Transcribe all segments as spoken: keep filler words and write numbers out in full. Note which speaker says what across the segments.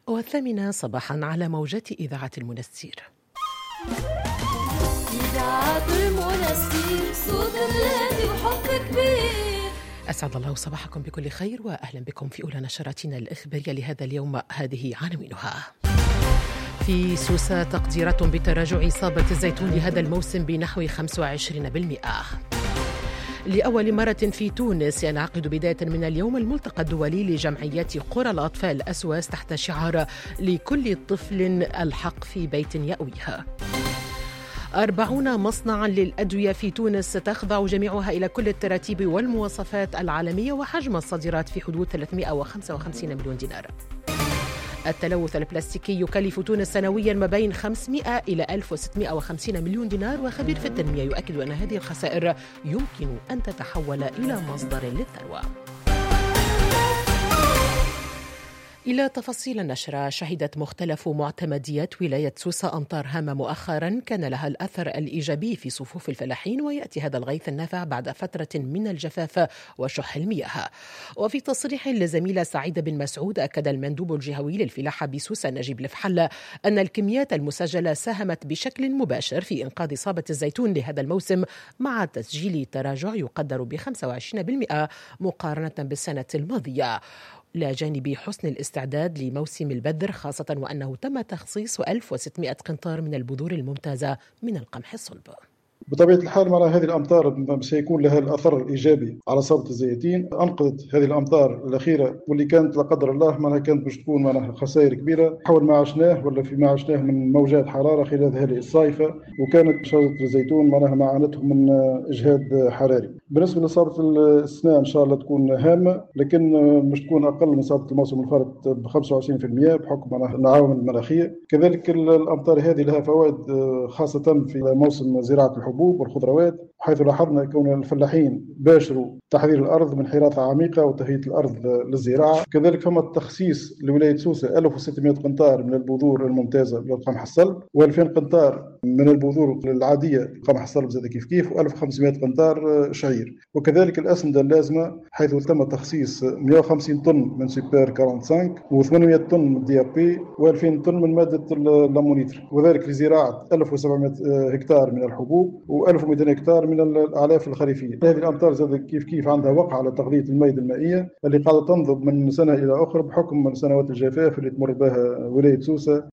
Speaker 1: والثامنة صباحا على موجات إذاعة المنستير.
Speaker 2: إذاعة المنستير صوت الهادي وحب كبير.
Speaker 1: أسعد الله صباحكم بكل خير وأهلا بكم في أولى نشراتنا الإخبارية لهذا اليوم. هذه عناوينها: في سوسة تقديرات بتراجع إصابة الزيتون لهذا الموسم بنحو خمسة وعشرين بالمئة. لأول مرة في تونس ينعقد بداية من اليوم الملتقى الدولي لجمعيات قرى الأطفال أسواس تحت شعار لكل طفل الحق في بيت يأويه. أربعون مصنعا للأدوية في تونس ستخضع جميعها إلى كل التراتيب والمواصفات العالمية، وحجم الصادرات في حدود ثلاثمئة وخمسة وخمسين مليون دينار. التلوث البلاستيكي يكلف تونس سنويا ما بين خمسمئة إلى ألف وستمئة وخمسين مليون دينار، وخبير في التنمية يؤكد أن هذه الخسائر يمكن أن تتحول إلى مصدر للثروة. إلى تفاصيل النشرة. شهدت مختلف معتمديات ولاية سوسة أمطار هامة مؤخرا كان لها الأثر الإيجابي في صفوف الفلاحين، ويأتي هذا الغيث النافع بعد فترة من الجفاف وشح المياه. وفي تصريح لزميلة سعيدة بن مسعود، أكد المندوب الجهوي للفلاحة بسوسة نجيب الفحل أن الكميات المسجلة ساهمت بشكل مباشر في إنقاذ إصابة الزيتون لهذا الموسم، مع تسجيل تراجع يقدر ب خمسة وعشرين بالمئة مقارنة بالسنة الماضية، إلى جانب حسن الاستعداد لموسم البذر، خاصة وأنه تم تخصيص ألف وستمئة قنطار من البذور الممتازة من القمح الصلب.
Speaker 3: بطبيعة الحال مع هذه الأمطار سيكون لها الأثر الإيجابي على صابة الزيتين. أنقذت هذه الأمطار الأخيرة واللي كانت لا قدر الله معناها كانت باش تكون معناها خسائر كبيرة حول ما عشناه ولا في ما عشناه من موجات حرارة خلال هذه الصيفة، وكانت شجرة الزيتون معناها ما عانتهم من إجهاد حراري. بالنسبة لصابة السنة إن شاء الله تكون هامة، لكن مش تكون أقل من صابة الموسم الفارط ب خمسة وعشرين بالمئة بحكم العوامل المناخية. كذلك الأمطار هذه لها فوائد خاصة في موسم زراعة الحبوب والخضروات، حيث لاحظنا كون الفلاحين باشروا تحضير الأرض من حراثة عميقة وتهيئة الأرض للزراعة. كذلك فما التخصيص لولاية سوسة ألف وستمئة قنطار من البذور الممتازة للقمح الصلب، وألفين قنطار من البذور العادية للقمح الصلب زاد كيف كيف، وألف وخمسمئة قنطار شعير. وكذلك الأسمدة اللازمة، حيث تم تخصيص مئة وخمسين طن من سوبر خمسة وثمانين و800 طن من دي بي و2000 طن من مادة اللامونيتر، وذلك لزراعة ألف وسبعمئة هكتار من الحبوب وألف ومئتين هكتار من الأعلاف الخريفية. هذه الأمطار زاد كيف كيف عندها وقع على تغطية المياه المائية اللي قاعدة تنضب من سنة إلى أخرى بحكم من سنوات الجفاف اللي تمر بها ولاية سوسة.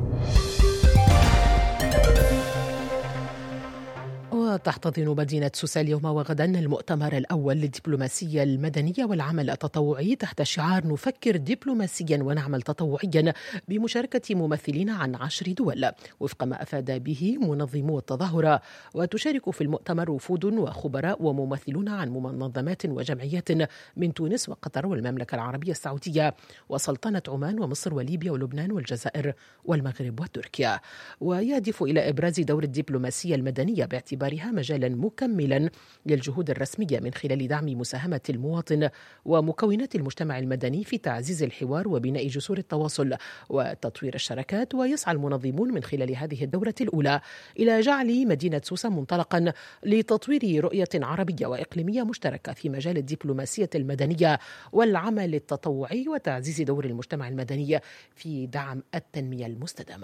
Speaker 1: وتحتضن مدينة سوسة اليوم وغدا المؤتمر الأول للدبلوماسية المدنية والعمل التطوعي تحت شعار نفكر دبلوماسيا ونعمل تطوعيا، بمشاركة ممثلين عن عشر دول وفق ما أفاد به منظمو التظاهرة. وتشارك في المؤتمر وفود وخبراء وممثلون عن منظمات وجمعيات من تونس وقطر والمملكة العربية السعودية وسلطنة عمان ومصر وليبيا ولبنان والجزائر والمغرب وتركيا. ويهدف إلى إبراز دور الدبلوماسية المدنية باعتبارها مجالا مكملا للجهود الرسمية من خلال دعم مساهمة المواطن ومكونات المجتمع المدني في تعزيز الحوار وبناء جسور التواصل وتطوير الشراكات. ويسعى المنظمون من خلال هذه الدورة الأولى إلى جعل مدينة سوسة منطلقا لتطوير رؤية عربية وإقليمية مشتركة في مجال الدبلوماسية المدنية والعمل التطوعي وتعزيز دور المجتمع المدني في دعم التنمية المستدامة.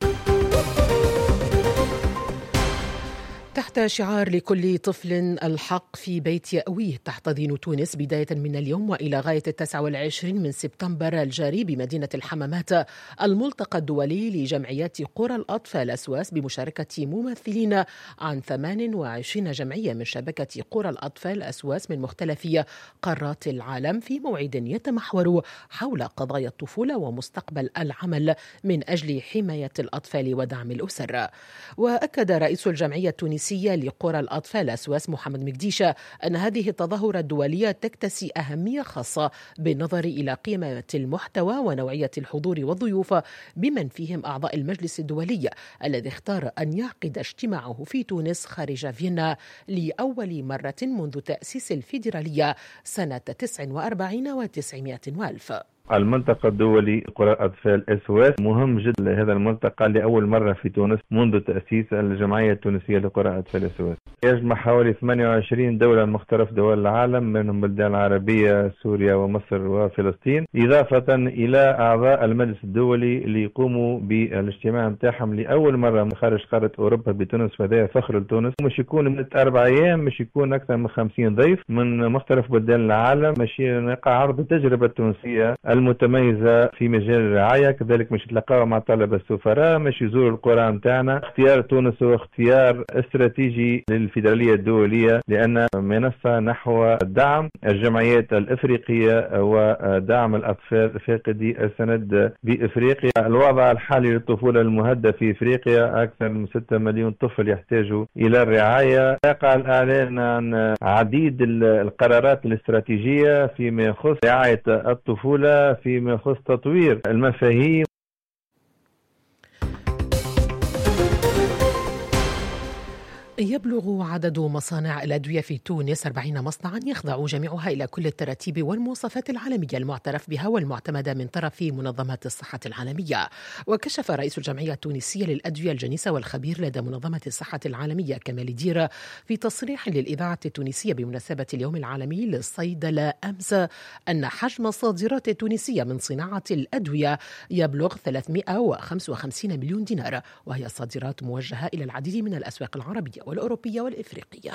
Speaker 1: تحت شعار لكل طفل الحق في بيت يأويه، تحتضن تونس بداية من اليوم وإلى غاية التاسع والعشرين من سبتمبر الجاري بمدينة الحمامات الملتقى الدولي لجمعيات قرى الأطفال أسواس، بمشاركة ممثلين عن ثمان وعشرين جمعية من شبكة قرى الأطفال أسواس من مختلف قارات العالم، في موعد يتمحور حول قضايا الطفولة ومستقبل العمل من أجل حماية الأطفال ودعم الأسر. وأكد رئيس الجمعية التونسية لقرى الأطفال أسواس محمد مكديشة أن هذه التظاهرة الدولية تكتسي أهمية خاصة بالنظر إلى قيمة المحتوى ونوعية الحضور والضيوف، بمن فيهم أعضاء المجلس الدولي الذي اختار أن يعقد اجتماعه في تونس خارج فيينا لأول مرة منذ تأسيس الفيدرالية سنة تسع وأربعين وتسعمائة وألف.
Speaker 4: الملتقى الدولي قرى الأطفال اس او اس مهم جدا. هذا الملتقى لأول مرة في تونس منذ تأسيس الجمعية التونسية لقرى الأطفال اس او اس. يجمع حوالي ثمانية وعشرين دولة من مختلف دول العالم، منهم بلدان العربية سوريا ومصر وفلسطين، إضافة إلى أعضاء المجلس الدولي اللي يقوموا بالاجتماع متاعهم لأول مرة خارج قارة أوروبا بتونس، فهذا فخر لتونس. مش يكون من أربع أيام، مش يكون أكثر من خمسين ضيف من مختلف بلدان العالم، مش نقع عرض التجربة التونسية المتميزة في مجال الرعاية. كذلك مش يتلقاو مع طلبة السفراء، مش يزوروا القرى متاعنا. اختيار تونس هو اختيار استراتيجي للفيدرالية الدولية، لأن منصة نحو دعم الجمعيات الإفريقية ودعم الأطفال فاقدي السند بإفريقيا. الوضع الحالي للطفولة المهددة في إفريقيا، أكثر من ستة مليون طفل يحتاجوا إلى الرعاية. يقع الإعلان عن عديد القرارات الاستراتيجية فيما يخص رعاية الطفولة، فيما يخص تطوير المفاهيم.
Speaker 1: يبلغ عدد مصانع الأدوية في تونس أربعين مصنعا، يخضع جميعها إلى كل التراتيب والمواصفات العالمية المعترف بها والمعتمدة من طرف منظمة الصحة العالمية. وكشف رئيس الجمعية التونسية للأدوية الجنيسة والخبير لدى منظمة الصحة العالمية كمال دير في تصريح للإذاعة التونسية بمناسبة اليوم العالمي للصيدلة أمس أن حجم الصادرات التونسية من صناعة الأدوية يبلغ ثلاثمئة وخمسة وخمسين مليون دينار، وهي صادرات موجهة إلى العديد من الأسواق العربية والأوروبية والإفريقية.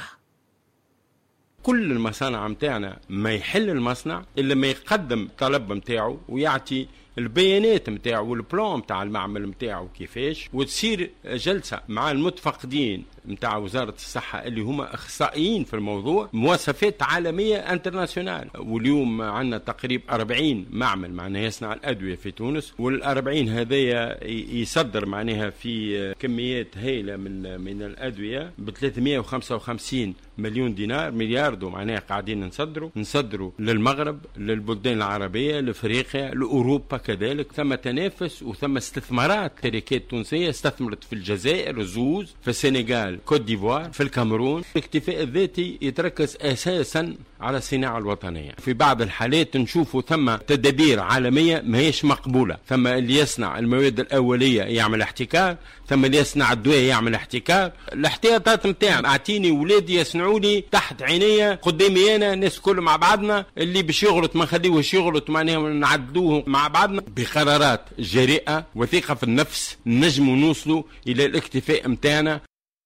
Speaker 5: كل المصانع متاعنا ما يحل المصنع إلا ما يقدم طلب متاعه ويعطي البيانات متاعه والبلان متاع المعمل متاعه كيفاش، وتصير جلسة مع المتفقدين متاع وزارة الصحة اللي هما أخصائيين في الموضوع، مواصفات عالمية انترناسيونال. واليوم عندنا تقريب أربعين معمل معناها يصنع الأدوية في تونس، والأربعين هذايا يصدر معناها في كميات هائلة من من الأدوية ب ثلاثمئة وخمسة وخمسين مليون دينار، ملياردو معناها قاعدين نصدروا نصدروا للمغرب، للبلدان العربية، لأفريقيا، لأوروبا كذلك. ثم تنافس وثم استثمارات. شركات تونسية استثمرت في الجزائر، زوز، في السنغال، كوت ديفوار، في الكاميرون. الاكتفاء الذاتي يتركز أساسا على الصناعة الوطنية. في بعض الحالات نشوفوا ثم تدابير عالمية ما هيش مقبولة، ثم اللي يصنع المواد الأولية يعمل احتكار، ثم اللي يصنع الدواء يعمل احتكار. الاحتياطات متاعنا اعطيني ولادي يصنعوا لي تحت عينيا قدامي انا، الناس كل مع بعضنا، اللي باش يغلط ما نخليوهش يغلط، معناها نعدلوه مع بعضنا بقرارات جريئة وثقة في النفس. نجموا نوصلوا إلى الاكتفاء متاعنا.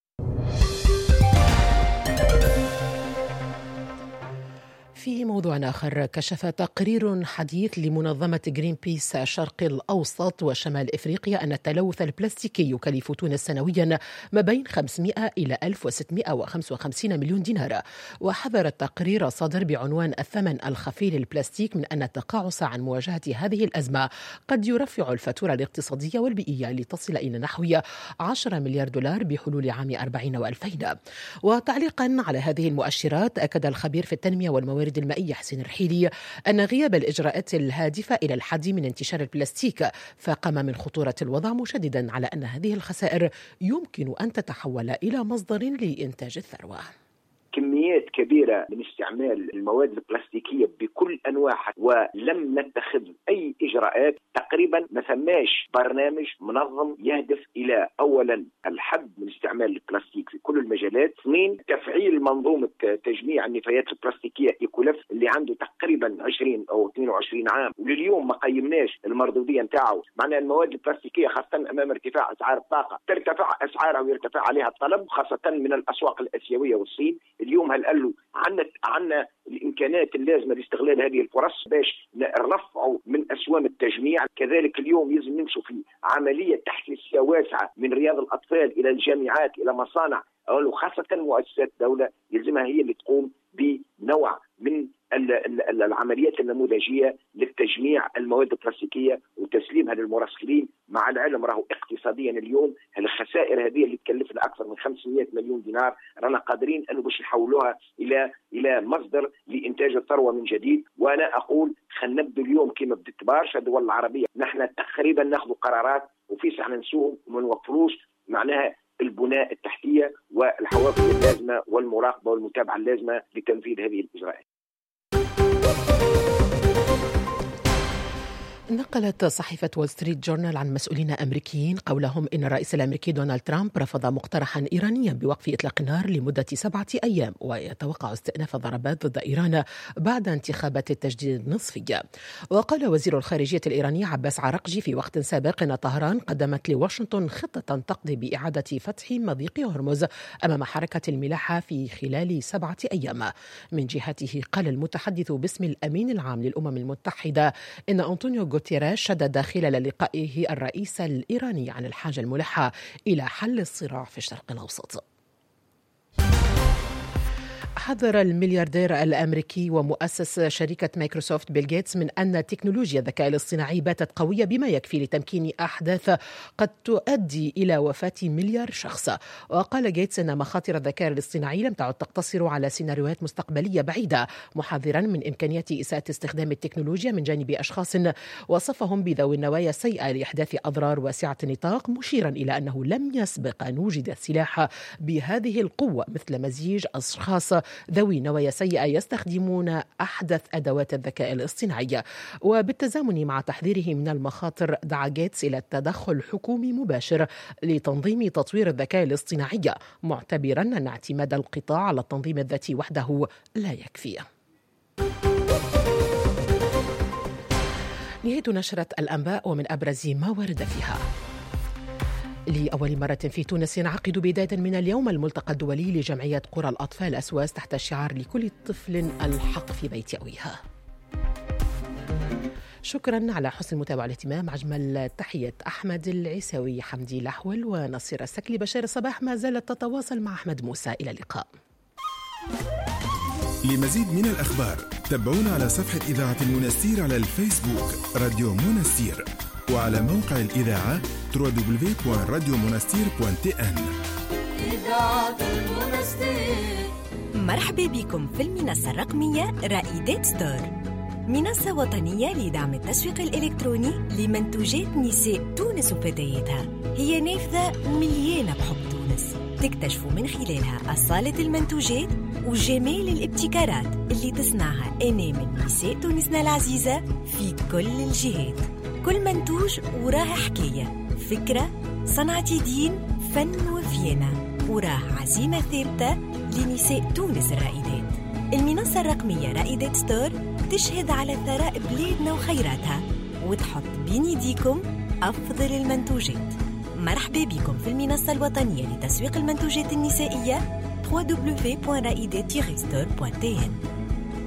Speaker 1: في موضوع آخر، كشف تقرير حديث لمنظمة جرين بيس الشرق الأوسط وشمال إفريقيا أن التلوث البلاستيكي يكلف تونس سنويا ما بين خمسمئة إلى ألف وستمئة وخمسة وخمسين مليون دينار. وحذر التقرير الصادر بعنوان الثمن الخفي للبلاستيك من أن التقاعس عن مواجهة هذه الأزمة قد يرفع الفاتورة الاقتصادية والبيئية لتصل إلى نحو عشرة مليار دولار بحلول عام أربعين وألفين. وتعليقا على هذه المؤشرات، أكد الخبير في التنمية والموارد المائية حسين الرحيلي أن غياب الإجراءات الهادفة إلى الحد من انتشار البلاستيك فقام من خطورة الوضع، مشددا على أن هذه الخسائر يمكن أن تتحول إلى مصدر لإنتاج الثروة.
Speaker 6: كميات كبيرة من استعمال المواد البلاستيكية بكل أنواعها، ولم نتخذ أي إجراءات. تقريبا ما ثماش برنامج منظم يهدف إلى أولا الحد من استعمال البلاستيك في كل المجالات، اثنين تفعيل منظومة تجميع النفايات البلاستيكية إيكولف اللي عنده تقريبا عشرين أو اثنين وعشرين عام، ولليوم ما قيمناش المردودية نتاعه. معناها المواد البلاستيكية خاصة أمام ارتفاع أسعار الطاقة ترتفع أسعارها ويرتفع عليها الطلب، خاصة من الأسواق الآسيوية والصين. اليوم هل قالوا عنا عنا الامكانات اللازمه لاستغلال هذه الفرص باش نرفعوا من اسوام التجميع. كذلك اليوم يلزم نمشوا في عمليه تحسيسيه واسعه من رياض الاطفال الى الجامعات الى مصانع، وخاصه مؤسسات الدوله يلزمها هي اللي تقوم بنوع من العمليات النموذجيه للتجميع المواد البلاستيكيه وتسليمها للمرسخين. مع العلم راهو اقتصاديا اليوم الخسائر هذه اللي تكلفنا اكثر من خمسمئة مليون دينار رانا قادرين انه باش نحولوها الى الى مصدر لانتاج الثروه من جديد. وانا اقول خلينا نبدو اليوم كما بدت برشا الدول العربيه، نحن تقريبا ناخذ قرارات وفي ساعه ننسوهم وما نوفروش معناها البناء التحتيه والحوافز اللازمه والمراقبه والمتابعه اللازمه لتنفيذ هذه الاجراءات.
Speaker 1: نقلت صحيفة وول ستريت جورنال عن مسؤولين أمريكيين قولهم إن الرئيس الأمريكي دونالد ترامب رفض مقترحا إيرانيا بوقف إطلاق النار لمدة سبعة أيام، ويتوقع استئناف الضربات ضد إيران بعد انتخابات التجديد النصفية. وقال وزير الخارجية الإيراني عباس عراقجي في وقت سابق إن طهران قدمت لواشنطن خطة تقضي بإعادة فتح مضيق هرمز أمام حركة الملاحة في خلال سبعة أيام. من جهته قال المتحدث باسم الأمين العام للأمم المتحدة إن أنطونيو غوتيريش شدد خلال لقائه الرئيس الإيراني عن الحاجة الملحة إلى حل الصراع في الشرق الأوسط. حذر الملياردير الأمريكي ومؤسس شركة مايكروسوفت بيل غيتس من أن تكنولوجيا الذكاء الاصطناعي باتت قوية بما يكفي لتمكين أحداث قد تؤدي إلى وفاة مليار شخص. وقال غيتس أن مخاطر الذكاء الاصطناعي لم تعد تقتصر على سيناريوهات مستقبلية بعيدة، محذرا من إمكانية إساءة استخدام التكنولوجيا من جانب أشخاص وصفهم بذوي النوايا السيئة لإحداث أضرار واسعة النطاق، مشيرا إلى أنه لم يسبق أن وجد سلاح بهذه القوة مثل مزيج أشخاص ذوي نوايا سيئة يستخدمون أحدث أدوات الذكاء الاصطناعي. وبالتزامن مع تحذيره من المخاطر دعا غيتس إلى التدخل الحكومي مباشر لتنظيم تطوير الذكاء الاصطناعي، معتبرا أن اعتماد القطاع على التنظيم الذاتي وحده لا يكفي. نهاية نشرة الأنباء ومن أبرز ما ورد فيها. لأول مرة في تونس ينعقد بداية من اليوم الملتقى الدولي لجمعية قرى الأطفال أسواس تحت شعار لكل طفل الحق في بيت أويها. شكرا على حسن المتابعة والاهتمام. أجمل تحية أحمد العيساوي، حمدي الأحول ونصير السكلي. بشار الصباح ما زالت تتواصل مع أحمد موسى. إلى اللقاء.
Speaker 7: لمزيد من الأخبار تابعونا على صفحة إذاعة المنستير على الفيسبوك راديو منستير، وعلى موقع الإذاعة دبليو دبليو دبليو دوت راديو منستير دوت ان.
Speaker 2: إذاعة المنستير.
Speaker 8: مرحبا بكم في المنصة الرقمية رائدات ستور، منصة وطنية لدعم التسويق الإلكتروني لمنتوجات نساء تونس وفتياتها. هي نافذة مليانة بحب تونس، تكتشفوا من خلالها أصالة المنتوجات وجمال الابتكارات اللي تصنعها أنامل نساء تونسنا العزيزة في كل الجهات. كل منتوج وراه حكاية، فكرة، صنعة يدين، فن وفيانة، وراه عزيمة ثابتة لنساء تونس الرائدات. المنصة الرقمية رائدات ستور تشهد على ثراء بلادنا وخيراتها، وتحط بين يديكم أفضل المنتوجات. مرحبا بكم في المنصة الوطنية لتسويق المنتوجات النسائية دبليو دبليو دبليو دوت رائدات ستور دوت ان.